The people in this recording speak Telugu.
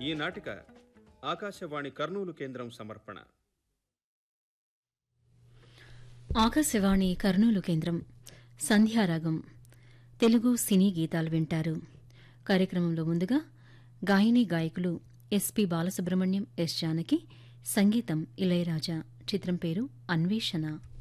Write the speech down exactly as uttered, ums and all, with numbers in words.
ఈ నాటిక ఆకాశవాణి కర్నూలు కేంద్రం సమర్పణ. ఆకాశవాణి కర్నూలు కేంద్రం సంధ్యారాగం తెలుగు సినీ గీతాలు వింటారు. కార్యక్రమంలో ముందుగా గాయని గాయకులు ఎస్పి బాలసుబ్రహ్మణ్యం, ఎస్ జానకి, సంగీతం ఇళయరాజా. చిత్రం పేరు అన్వేషణ.